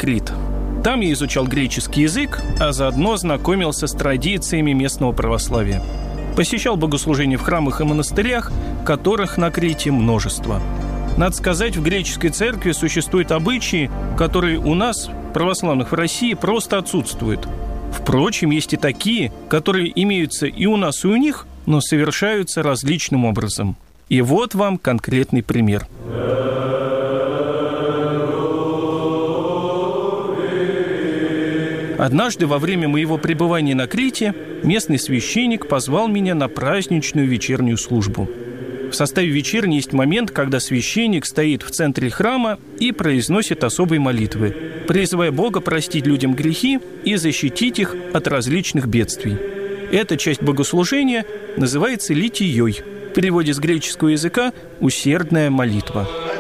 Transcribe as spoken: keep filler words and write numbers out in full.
Крит. Там я изучал греческий язык, а заодно знакомился с традициями местного православия. Посещал богослужения в храмах и монастырях, которых на Крите множество. Надо сказать, в греческой церкви существуют обычаи, которые у нас, православных в России, просто отсутствуют. Впрочем, есть и такие, которые имеются и у нас, и у них, но совершаются различным образом. И вот вам конкретный пример. Однажды во время моего пребывания на Крите местный священник позвал меня на праздничную вечернюю службу. В составе вечерни есть момент, когда священник стоит в центре храма и произносит особые молитвы, призывая Бога простить людям грехи и защитить их от различных бедствий. Эта часть богослужения называется литией, в переводе с греческого языка «усердная молитва».